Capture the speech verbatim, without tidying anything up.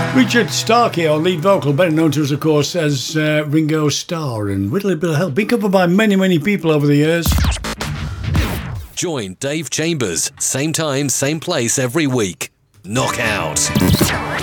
Richard Starkey, our lead vocal, better known to us, of course, as uh, Ringo Starr, and with a little bit of help, been covered by many, many people over the years. Join Dave Chambers, same time, same place every week. Knockout.